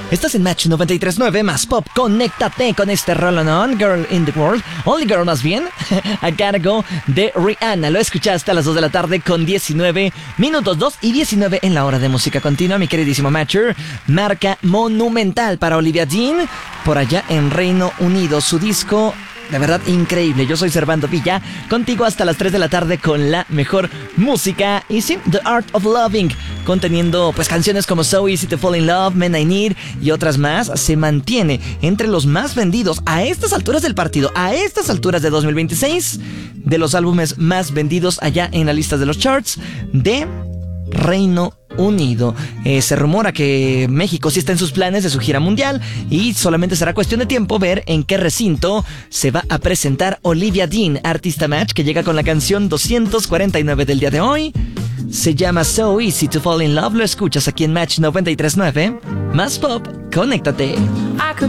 Estás en Match 93.9 más pop. Conéctate con este rolonón. Girl in the World. Only Girl más bien. I Gotta Go de Rihanna. Lo escuchaste a las 2 de la tarde con 19 minutos. 2 y 19 en la hora de música continua. Mi queridísimo Matcher. Marca monumental para Olivia Dean. Por allá en Reino Unido. Su disco... de verdad increíble. Yo soy Servando Villa, contigo hasta las 3 de la tarde con la mejor música. Y sí, The Art of Loving, conteniendo pues canciones como So Easy to Fall in Love, Men I Need y otras más. Se mantiene entre los más vendidos a estas alturas del partido, a estas alturas de 2026, de los álbumes más vendidos allá en las listas de los charts de Reino Unido. Se rumora que México sí está en sus planes de su gira mundial y solamente será cuestión de tiempo ver en qué recinto se va a presentar Olivia Dean, artista Match, que llega con la canción 249 del día de hoy. Se llama So Easy to Fall in Love. Lo escuchas aquí en Match 93.9 más pop. Conéctate.